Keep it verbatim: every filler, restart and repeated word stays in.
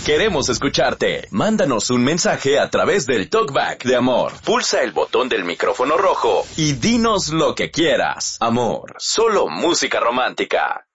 Queremos escucharte. Mándanos un mensaje a través del Talkback de Amor. Pulsa el botón del micrófono rojo y dinos lo que quieras. Amor, solo música romántica.